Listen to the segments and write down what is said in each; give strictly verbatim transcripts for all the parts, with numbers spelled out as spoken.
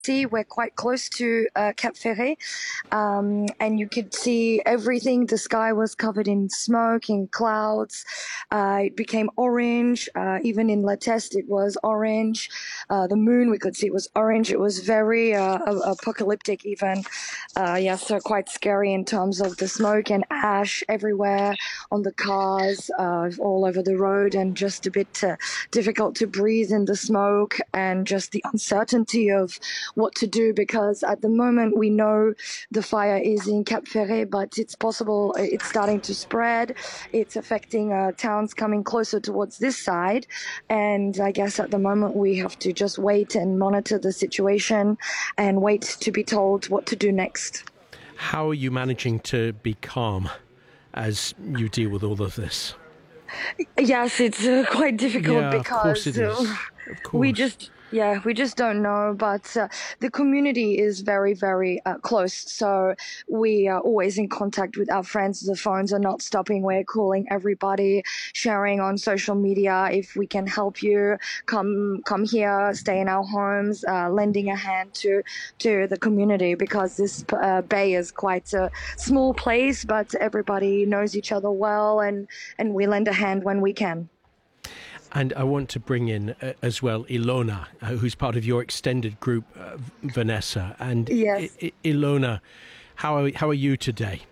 See, we're quite close to uh, Cap Ferret, um, and you could see everything. The sky was covered in smoke, in clouds. Uh, it became orange. Uh, even in La Teste, it was orange. Uh, the moon, we could see it was orange. It was very uh, apocalyptic, even. Uh, yeah, so quite scary in terms of the smoke and ash everywhere on the cars, uh, all over the road, and just a bit uh, difficult to breathe in the smoke, and just the uncertainty of what to do, because at the moment we know the fire is in Cap Ferret, but it's possible it's starting to spread. It's affecting uh, towns coming closer towards this side, and I guess at the moment we have to just wait and monitor the situation and wait to be told what to do next. How are you managing to be calm as you deal with all of this? Yes, it's uh, quite difficult yeah, because of course it is. Uh, of course. we just Yeah, we just don't know, but uh, the community is very, very uh, close. So we are always in contact with our friends. The phones are not stopping. We're calling everybody, sharing on social media. If we can help you, come come here, stay in our homes, uh, lending a hand to to the community, because this uh, bay is quite a small place, but everybody knows each other well, and, and we lend a hand when we can. And I want to bring in uh, as well Ilona, uh, who's part of your extended group, uh, Vanessa. And yes. I- I- Ilona, how are, how are you today?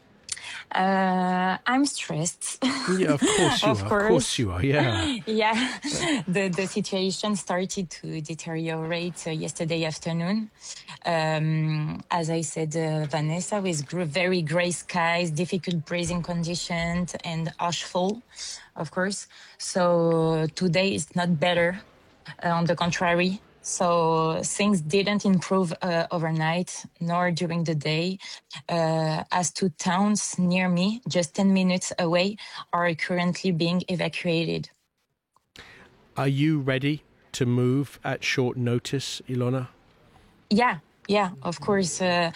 Uh, I'm stressed. Yeah, of course you of are. Course. Of course you are. Yeah. yeah. The the situation started to deteriorate uh, yesterday afternoon. Um, as I said, uh, Vanessa, with gr- very grey skies, difficult breathing conditions, and ashfall, of course. So today is not better. Uh, on the contrary. So things didn't improve uh, overnight, nor during the day. Uh, as two towns near me, just ten minutes away, are currently being evacuated. Are you ready to move at short notice, Ilona? Yeah. Yeah, of course. Uh,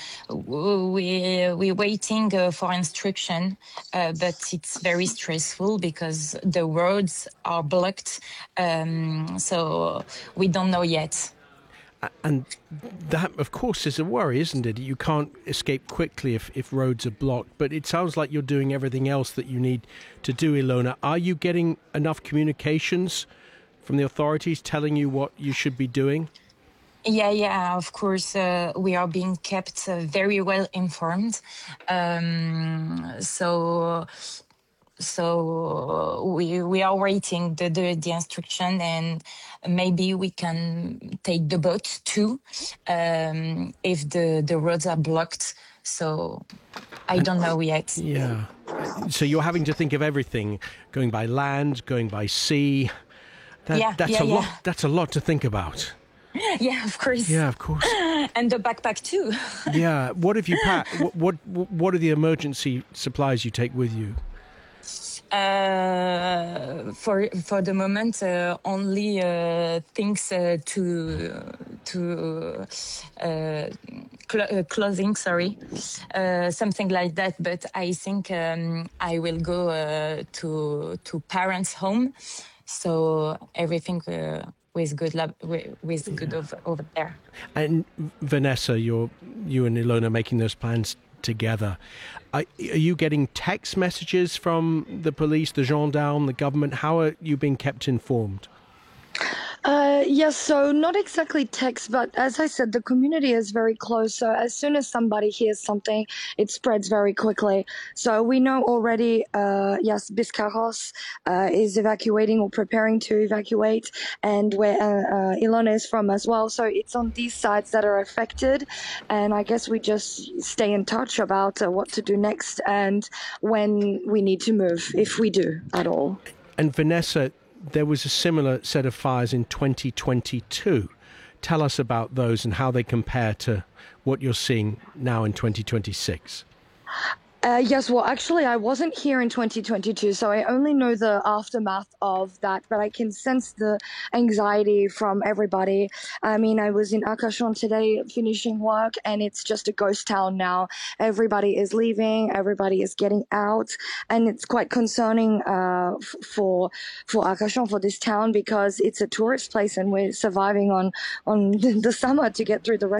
we we're waiting uh, for instruction, uh, but it's very stressful because the roads are blocked. Um, so we don't know yet. And that, of course, is a worry, isn't it? You can't escape quickly if, if roads are blocked. But it sounds like you're doing everything else that you need to do, Ilona. Are you getting enough communications from the authorities telling you what you should be doing? Yeah, yeah, of course. Uh, we are being kept uh, very well informed. Um, so, so we we are waiting the, the the instruction, and maybe we can take the boat too, um, if the the roads are blocked. So I and, don't know yet. Yeah. So you're having to think of everything: going by land, going by sea. That, yeah, that's yeah, a yeah. lot. That's a lot to think about. Yeah, of course. Yeah, of course. And the backpack too. Yeah. What have you packed? What, what What are the emergency supplies you take with you? Uh, for for the moment, uh, only uh, things uh, to to uh, cl- uh, clothing. Sorry, uh, something like that. But I think um, I will go uh, to to parents' home, so everything. Uh, with good lab, with good yeah. over, over there. And Vanessa, you're you and Ilona making those plans together. Are, are you getting text messages from the police, the gendarmes, the government? How are you being kept informed? Uh, yes, so not exactly text, but as I said, the community is very close. So as soon as somebody hears something, it spreads very quickly. So we know already, uh, yes, Biscarrosse uh, is evacuating or preparing to evacuate, and where uh, uh, Ilona is from as well. So it's on these sides that are affected, and I guess we just stay in touch about uh, what to do next and when we need to move, if we do at all. And Vanessa, there was a similar set of fires in twenty twenty-two. Tell us about those and how they compare to what you're seeing now in twenty twenty-six. Uh, yes, well, actually, I wasn't here in twenty twenty-two, so I only know the aftermath of that, but I can sense the anxiety from everybody. I mean, I was in Arcachon today finishing work, and it's just a ghost town now. Everybody is leaving, everybody is getting out, and it's quite concerning uh, f- for for Arcachon, for this town, because it's a tourist place, and we're surviving on on the summer to get through the rest